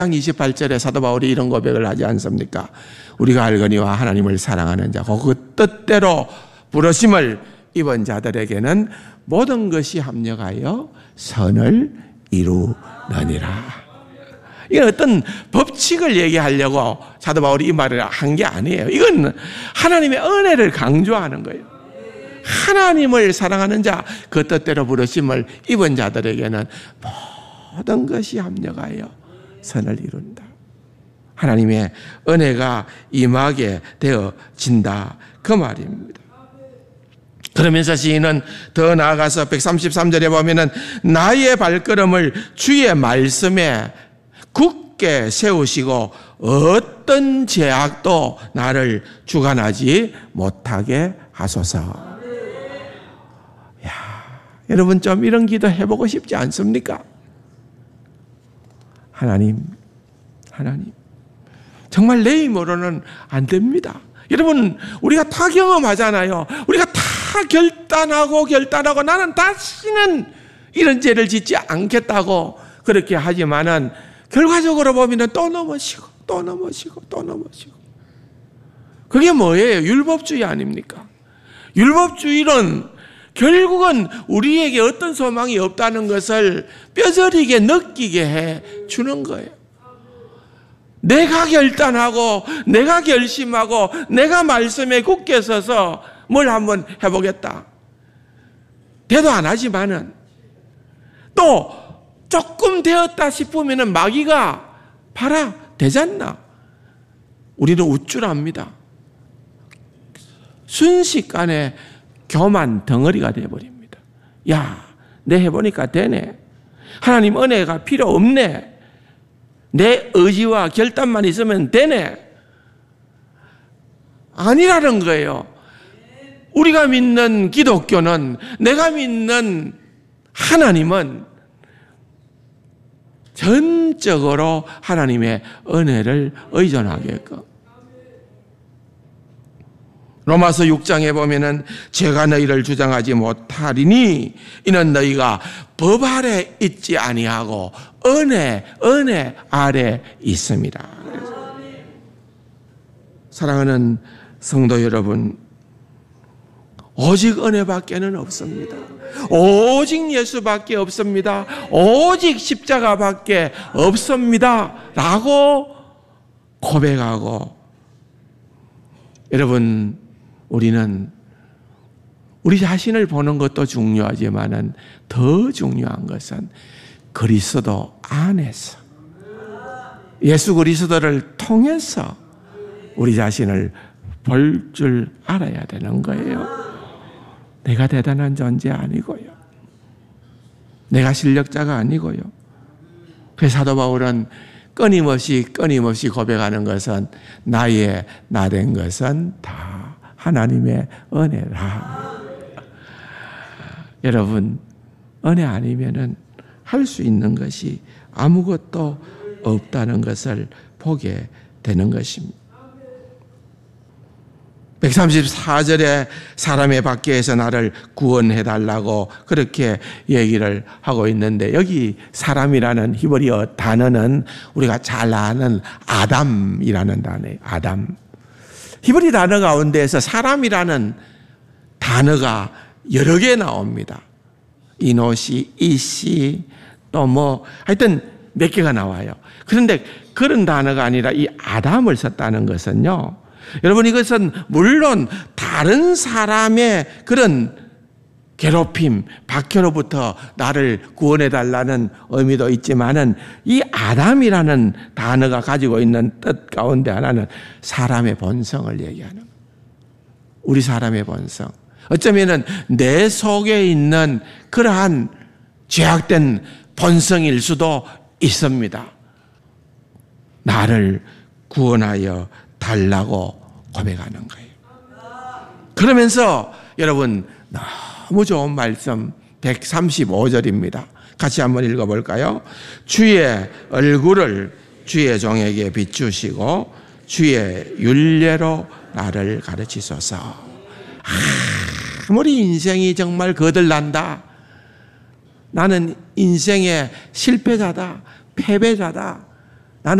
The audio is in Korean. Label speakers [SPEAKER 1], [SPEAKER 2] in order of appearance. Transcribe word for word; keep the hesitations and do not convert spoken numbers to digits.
[SPEAKER 1] 장 이십팔 절에 사도 바울이 이런 고백을 하지 않습니까? 우리가 알거니와 하나님을 사랑하는 자, 그 뜻대로 부르심을 입은 자들에게는 모든 것이 합력하여 선을 이루느니라. 이건 어떤 법칙을 얘기하려고 사도 바울이 이 말을 한 게 아니에요. 이건 하나님의 은혜를 강조하는 거예요. 하나님을 사랑하는 자, 그 뜻대로 부르심을 입은 자들에게는 모든 것이 합력하여 선을 이룬다. 하나님의 은혜가 임하게 되어진다, 그 말입니다. 그러면서 시인은 더 나아가서 백삼십삼 절에 보면은 나의 발걸음을 주의 말씀에 굳게 세우시고 어떤 제약도 나를 주관하지 못하게 하소서. 야, 여러분 좀 이런 기도 해보고 싶지 않습니까? 하나님, 하나님, 정말 내 힘으로는 안 됩니다. 여러분, 우리가 다 경험하잖아요. 우리가 다 결단하고 결단하고 나는 다시는 이런 죄를 짓지 않겠다고 그렇게 하지만은 결과적으로 보면 또 넘어지고 또 넘어지고 또 넘어지고. 그게 뭐예요? 율법주의 아닙니까? 율법주의는 결국은 우리에게 어떤 소망이 없다는 것을 뼈저리게 느끼게 해 주는 거예요. 내가 결단하고 내가 결심하고 내가 말씀에 굳게 서서 뭘 한번 해보겠다. 대도 안 하지만은 또 조금 되었다 싶으면은 마귀가 봐라, 되잖나. 우리는 우쭐합니다. 순식간에 교만 덩어리가 되어버립니다. 야, 내 해보니까 되네. 하나님 은혜가 필요 없네. 내 의지와 결단만 있으면 되네. 아니라는 거예요. 우리가 믿는 기독교는, 내가 믿는 하나님은 전적으로 하나님의 은혜를 의존하게끔. 로마서 육 장에 보면은 제가 너희를 주장하지 못하리니 이는 너희가 법 아래 있지 아니하고 은혜, 은혜 아래 있습니다. 사랑하는 성도 여러분, 오직 은혜밖에는 없습니다. 오직 예수밖에 없습니다. 오직 십자가밖에 없습니다. 라고 고백하고, 여러분, 우리는 우리 자신을 보는 것도 중요하지만은 더 중요한 것은 그리스도 안에서, 예수 그리스도를 통해서 우리 자신을 볼 줄 알아야 되는 거예요. 내가 대단한 존재 아니고요. 내가 실력자가 아니고요. 그래서 사도 바울은 끊임없이 끊임없이 고백하는 것은 나의 나 된 것은 다 하나님의 은혜라. 여러분, 은혜 아니면은 할 수 있는 것이 아무것도 없다는 것을 보게 되는 것입니다. 백삼십사 절에 사람의 밖에서 나를 구원해달라고 그렇게 얘기를 하고 있는데, 여기 사람이라는 히브리어 단어는 우리가 잘 아는 아담이라는 단어예요. 아담. 히브리 단어 가운데에서 사람이라는 단어가 여러 개 나옵니다. 이노시, 이시, 또 뭐 하여튼 몇 개가 나와요. 그런데 그런 단어가 아니라 이 아담을 썼다는 것은요, 여러분, 이것은 물론 다른 사람의 그런 괴롭힘, 박해로부터 나를 구원해달라는 의미도 있지만은 이 아담이라는 단어가 가지고 있는 뜻 가운데 하나는 사람의 본성을 얘기하는 거예요. 우리 사람의 본성. 어쩌면은 내 속에 있는 그러한 죄악된 본성일 수도 있습니다. 나를 구원하여 달라고 고백하는 거예요. 그러면서 여러분, 너무 좋은 말씀 백삼십오 절입니다. 같이 한번 읽어볼까요? 주의 얼굴을 주의 종에게 비추시고 주의 율례로 나를 가르치소서. 아무리 인생이 정말 거들난다, 나는 인생의 실패자다, 패배자다,